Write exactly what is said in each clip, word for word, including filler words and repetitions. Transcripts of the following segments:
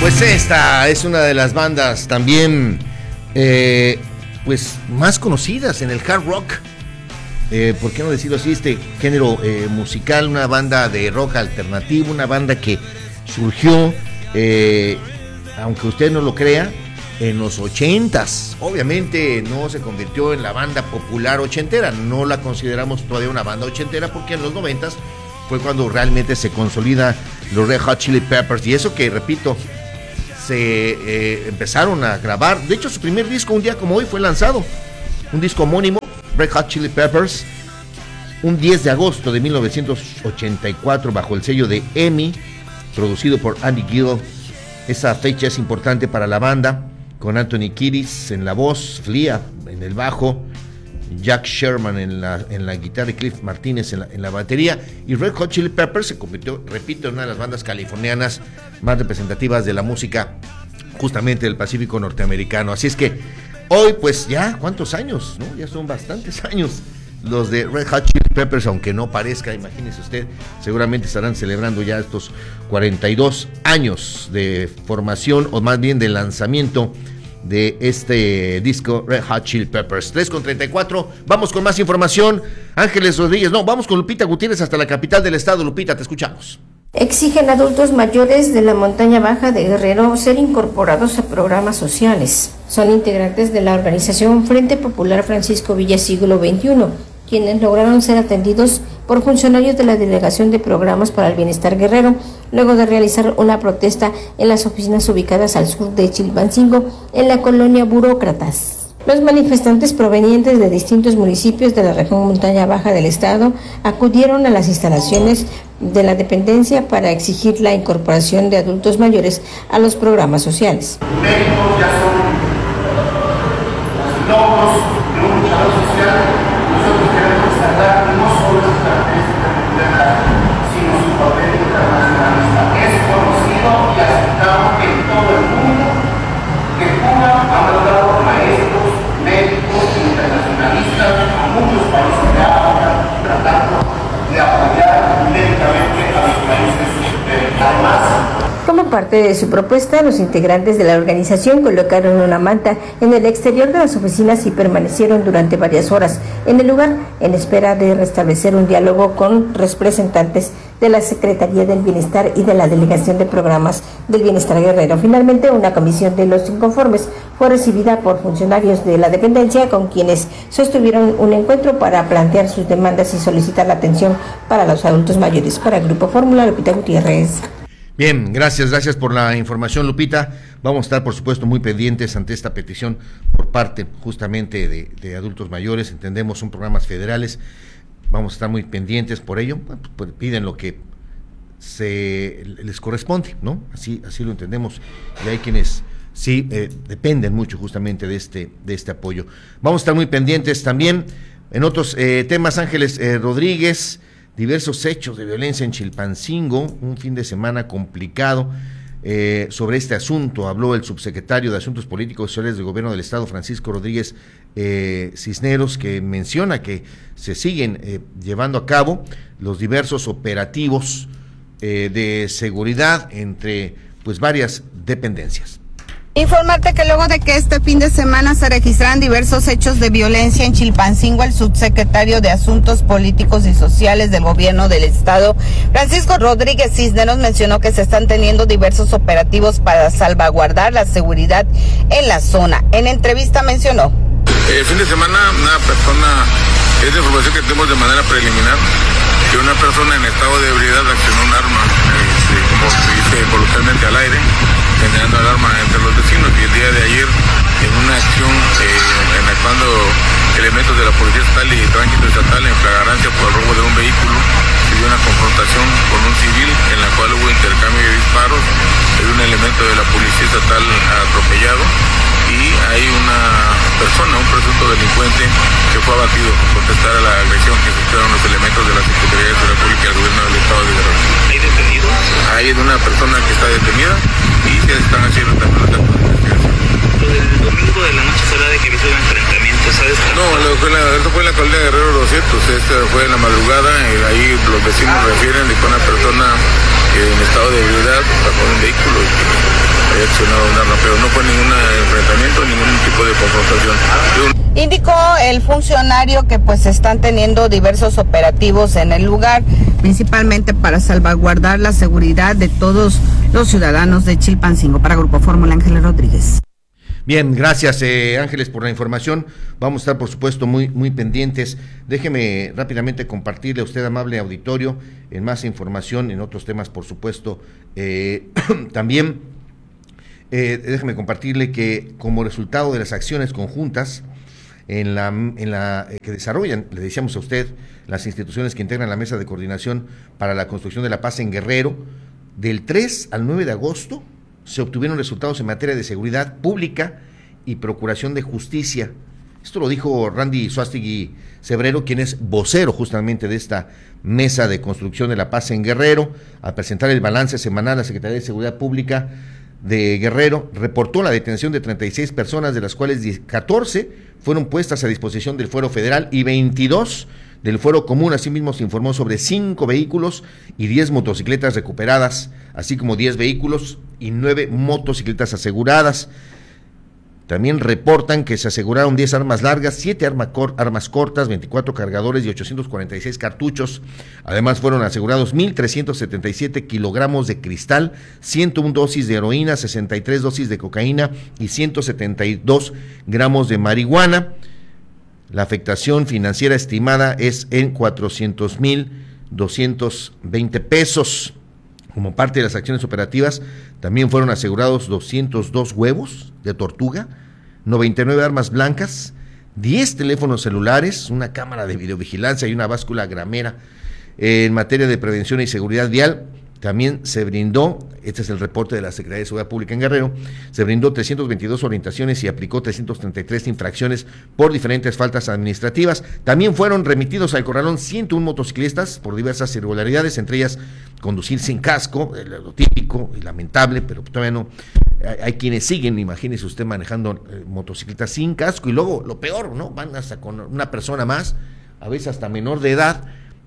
Pues esta es una de las bandas también eh, pues más conocidas en el hard rock, eh, ¿por qué no decirlo así? Este género eh, musical, una banda de rock alternativo, una banda que surgió, eh, aunque usted no lo crea, en los ochentas. Obviamente no se convirtió en la banda popular ochentera, no la consideramos todavía una banda ochentera, porque en los noventas fue cuando realmente se consolida los Red Hot Chili Peppers, y eso que, repito, se eh, empezaron a grabar. De hecho, su primer disco, un día como hoy, fue lanzado, un disco homónimo, Red Hot Chili Peppers, un diez de agosto de mil novecientos ochenta y cuatro, bajo el sello de E M I, producido por Andy Gill. Esa fecha es importante para la banda, con Anthony Kiedis en la voz, Flea en el bajo, Jack Sherman en la, en la guitarra y Cliff Martínez en la, en la batería, y Red Hot Chili Peppers se convirtió, repito, en una de las bandas californianas más representativas de la música justamente del Pacífico norteamericano. Así es que hoy, pues ya, ¿cuántos años? ¿No? Ya son bastantes años los de Red Hot Chili Peppers, aunque no parezca, imagínese usted, seguramente estarán celebrando ya estos cuarenta y dos años de formación, o más bien de lanzamiento de este disco Red Hot Chili Peppers. Tres con treinta y cuatro, vamos con más información. Ángeles Rodríguez, no, vamos con Lupita Gutiérrez hasta la capital del estado. Lupita, te escuchamos. Exigen adultos mayores de la montaña baja de Guerrero ser incorporados a programas sociales. Son integrantes de la organización Frente Popular Francisco Villa Siglo veintiuno, quienes lograron ser atendidos por funcionarios de la Delegación de Programas para el Bienestar Guerrero, luego de realizar una protesta en las oficinas ubicadas al sur de Chilpancingo, en la colonia Burócratas. Los manifestantes provenientes de distintos municipios de la región montaña baja del estado acudieron a las instalaciones de la dependencia para exigir la incorporación de adultos mayores a los programas sociales. Médicos ya son los logros de un luchador social. Nosotros queremos destacar no solo su característica peculiar, sino su papel internacionalista. Es conocido y aceptado en todo el mundo que Cuba ha mandado maestros, médicos, internacionalistas a muchos países de África, tratando de apoyar médicamente a los países de además. Como parte de su propuesta, los integrantes de la organización colocaron una manta en el exterior de las oficinas y permanecieron durante varias horas en el lugar en espera de restablecer un diálogo con representantes de la Secretaría del Bienestar y de la Delegación de Programas del Bienestar Guerrero. Finalmente, una comisión de los inconformes fue recibida por funcionarios de la dependencia, con quienes sostuvieron un encuentro para plantear sus demandas y solicitar la atención para los adultos mayores. Para el Grupo Fórmula, Lupita Gutiérrez. Bien, gracias, gracias por la información, Lupita. Vamos a estar, por supuesto, muy pendientes ante esta petición por parte justamente de, de adultos mayores. Entendemos, son programas federales, vamos a estar muy pendientes por ello. Pues piden lo que se les corresponde, ¿no? Así, así lo entendemos. Y hay quienes sí eh, dependen mucho justamente de este, de este apoyo. Vamos a estar muy pendientes también en otros eh, temas. Ángeles eh, Rodríguez. Diversos hechos de violencia en Chilpancingo, un fin de semana complicado. Eh, sobre este asunto habló el subsecretario de Asuntos Políticos y Sociales del Gobierno del Estado, Francisco Rodríguez eh, Cisneros, que menciona que se siguen eh, llevando a cabo los diversos operativos eh, de seguridad entre pues varias dependencias. Informarte que luego de que este fin de semana se registraran diversos hechos de violencia en Chilpancingo, el subsecretario de Asuntos Políticos y Sociales del Gobierno del Estado, Francisco Rodríguez Cisneros, mencionó que se están teniendo diversos operativos para salvaguardar la seguridad en la zona. En entrevista mencionó: el fin de semana una persona, es la información que tenemos de manera preliminar, que una persona en estado de ebriedad accionó un arma, este, como se dice coloquialmente, al aire, generando alarma entre los vecinos. Y el día de ayer, en una acción eh, enactando elementos de la Policía Estatal y Tránsito Estatal en flagrancia por el robo de un vehículo, se dio una confrontación con un civil en la cual hubo intercambio de disparos. Hay un elemento de la Policía Estatal atropellado y hay una persona, un presunto delincuente, que fue abatido por contestar a la agresión que sufrieron los elementos de la Secretaría de Seguridad Pública del Gobierno del Estado de Guerrero. ¿Hay detenidos? Hay una persona que está detenida y se están haciendo también los actos de investigación. Lo del domingo de la noche se habla de que hubo un enfrentamiento, ¿sabes? No, lo fue la, esto fue en la alcaldía de Guerrero doscientos, este fue en la madrugada, y ahí los vecinos refieren de que una persona eh, en estado de ebriedad bajo un vehículo y que accionado un arma, pero no fue ningún enfrentamiento, ningún tipo de confrontación. Un... Indicó el funcionario que pues están teniendo diversos operativos en el lugar, principalmente para salvaguardar la seguridad de todos los ciudadanos de Chilpancingo. Para Grupo Fórmula, Ángeles Rodríguez. Bien, gracias eh, Ángeles por la información. Vamos a estar por supuesto muy muy pendientes. Déjeme rápidamente compartirle a usted, amable auditorio, en más información, en otros temas por supuesto. Eh, también eh, déjeme compartirle que como resultado de las acciones conjuntas en la, en la eh, que desarrollan, le decíamos a usted, las instituciones que integran la Mesa de Coordinación para la Construcción de la Paz en Guerrero, del tres al nueve de agosto, se obtuvieron resultados en materia de seguridad pública y procuración de justicia. Esto lo dijo Randy Suástegui Cebrero, quien es vocero justamente de esta Mesa de Construcción de la Paz en Guerrero. Al presentar el balance semanal, la Secretaría de Seguridad Pública de Guerrero reportó la detención de treinta y seis personas, de las cuales catorce fueron puestas a disposición del Fuero Federal y veintidós del Fuero Común. Asimismo, se informó sobre cinco vehículos y diez motocicletas recuperadas, así como diez vehículos y nueve motocicletas aseguradas. También reportan que se aseguraron diez armas largas, siete arma cor- armas cortas, veinticuatro cargadores y ochocientos cuarenta y seis cartuchos. Además, fueron asegurados mil trescientos setenta y siete kilogramos de cristal, ciento una dosis de heroína, sesenta y tres dosis de cocaína y ciento setenta y dos gramos de marihuana. La afectación financiera estimada es en cuatrocientos mil doscientos veinte pesos. Como parte de las acciones operativas, también fueron asegurados doscientos dos huevos de tortuga, noventa y nueve armas blancas, diez teléfonos celulares, una cámara de videovigilancia y una báscula gramera. En materia de prevención y seguridad vial, también se brindó, este es el reporte de la Secretaría de Seguridad Pública en Guerrero, se brindó trescientas veintidós orientaciones y aplicó trescientas treinta y tres infracciones por diferentes faltas administrativas. También fueron remitidos al corralón ciento uno motociclistas por diversas irregularidades, entre ellas conducir sin casco, lo típico y lamentable, pero todavía no. Hay, hay quienes siguen, imagínese usted manejando eh, motocicletas sin casco, y luego lo peor, ¿no? Van hasta con una persona más, a veces hasta menor de edad,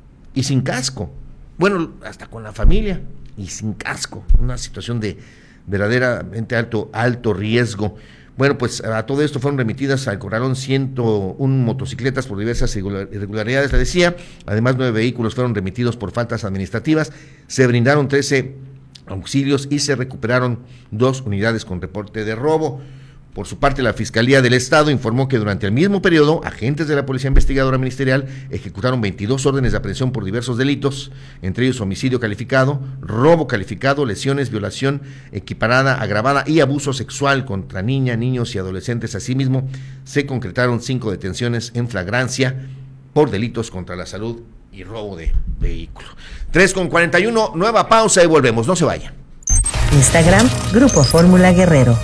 y sin casco. Bueno, hasta con la familia y sin casco, una situación de verdaderamente alto, alto riesgo. Bueno, pues a todo esto fueron remitidas al corralón ciento una motocicletas por diversas irregularidades, le decía. Además, nueve vehículos fueron remitidos por faltas administrativas, se brindaron trece auxilios y se recuperaron dos unidades con reporte de robo. Por su parte, la Fiscalía del Estado informó que durante el mismo periodo, agentes de la Policía Investigadora Ministerial ejecutaron veintidós órdenes de aprehensión por diversos delitos, entre ellos homicidio calificado, robo calificado, lesiones, violación equiparada, agravada y abuso sexual contra niñas, niños y adolescentes. Asimismo, se concretaron cinco detenciones en flagrancia por delitos contra la salud y robo de vehículo. tres con cuarenta y uno, nueva pausa y volvemos, no se vayan. Instagram, Grupo Fórmula Guerrero.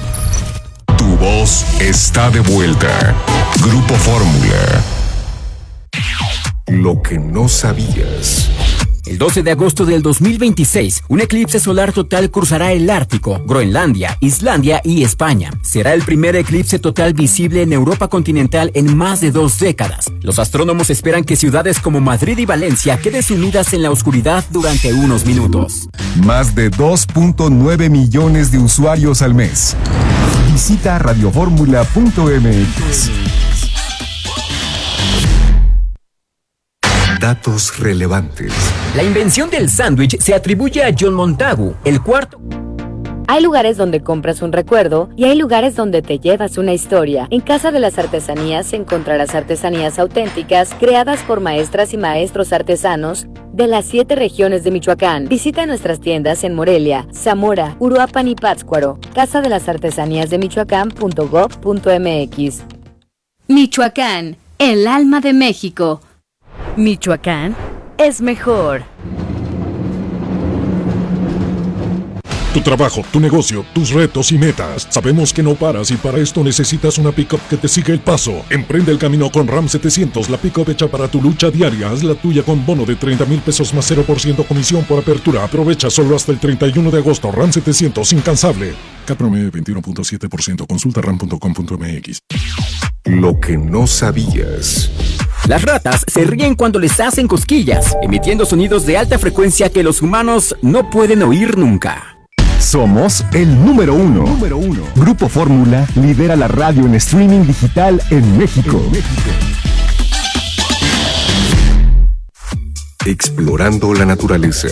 Tu voz está de vuelta. Grupo Fórmula. Lo que no sabías. El doce de agosto del dos mil veintiséis, un eclipse solar total cruzará el Ártico, Groenlandia, Islandia y España. Será el primer eclipse total visible en Europa continental en más de dos décadas. Los astrónomos esperan que ciudades como Madrid y Valencia queden sumidas en la oscuridad durante unos minutos. Más de dos punto nueve millones de usuarios al mes. Visita radioformula punto m x. Datos relevantes. La invención del sándwich se atribuye a John Montagu, el cuarto. Hay lugares donde compras un recuerdo y hay lugares donde te llevas una historia. En Casa de las Artesanías encontrarás artesanías auténticas creadas por maestras y maestros artesanos de las siete regiones de Michoacán. Visita nuestras tiendas en Morelia, Zamora, Uruapan y Pátzcuaro. Casa de las Artesanías de Michoacán punto gob punto m x. Michoacán, el alma de México. Michoacán es mejor. Tu trabajo, tu negocio, tus retos y metas. Sabemos que no paras y para esto necesitas una pick-up que te siga el paso. Emprende el camino con RAM setecientos, la pick-up hecha para tu lucha diaria. Haz la tuya con bono de treinta mil pesos más cero por ciento comisión por apertura. Aprovecha solo hasta el treinta y uno de agosto. RAM setecientos, incansable. C A T promedio veintiuno punto siete por ciento. Consulta ram punto com punto m x. Lo que no sabías. Las ratas se ríen cuando les hacen cosquillas, emitiendo sonidos de alta frecuencia que los humanos no pueden oír nunca. Somos el número uno. Número uno. Grupo Fórmula lidera la radio en streaming digital en México. En México. Explorando la naturaleza.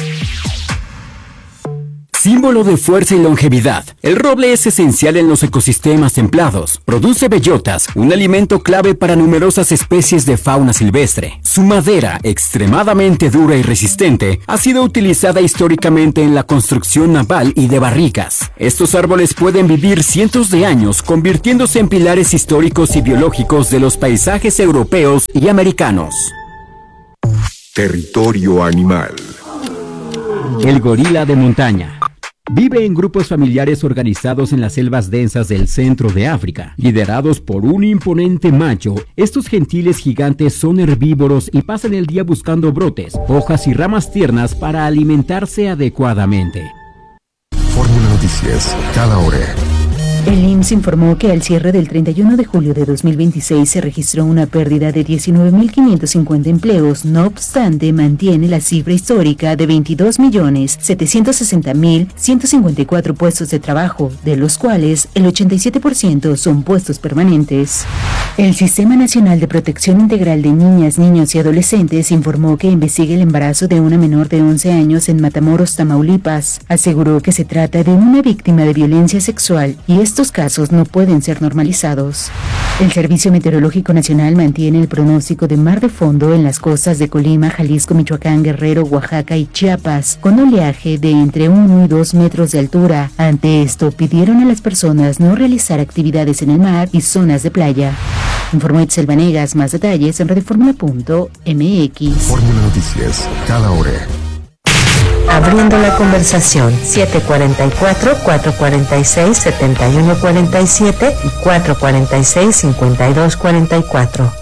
Símbolo de fuerza y longevidad, el roble es esencial en los ecosistemas templados. Produce bellotas, un alimento clave para numerosas especies de fauna silvestre. Su madera, extremadamente dura y resistente, ha sido utilizada históricamente en la construcción naval y de barricas. Estos árboles pueden vivir cientos de años, convirtiéndose en pilares históricos y biológicos de los paisajes europeos y americanos. Territorio animal. El gorila de montaña. Vive en grupos familiares organizados en las selvas densas del centro de África. Liderados por un imponente macho, estos gentiles gigantes son herbívoros y pasan el día buscando brotes, hojas y ramas tiernas para alimentarse adecuadamente. Fórmula Noticias, cada hora. El I M S S informó que al cierre del treinta y uno de julio de dos mil veintiséis se registró una pérdida de diecinueve mil quinientos cincuenta empleos. No obstante, mantiene la cifra histórica de veintidós millones setecientos sesenta mil ciento cincuenta y cuatro puestos de trabajo, de los cuales el ochenta y siete por ciento son puestos permanentes. El Sistema Nacional de Protección Integral de Niñas, Niños y Adolescentes informó que investiga el embarazo de una menor de once años en Matamoros, Tamaulipas. Aseguró que se trata de una víctima de violencia sexual y estos casos no pueden ser normalizados. El Servicio Meteorológico Nacional mantiene el pronóstico de mar de fondo en las costas de Colima, Jalisco, Michoacán, Guerrero, Oaxaca y Chiapas, con oleaje de entre uno y dos metros de altura. Ante esto, pidieron a las personas no realizar actividades en el mar y zonas de playa. Informó Itzel Vanegas. Más detalles en radioformula punto m x. Fórmula Noticias, cada hora. Abriendo la conversación, siete cuatro cuatro, cuatro cuatro seis, siete uno cuatro siete y cuatro cuatro seis, cinco dos cuatro cuatro.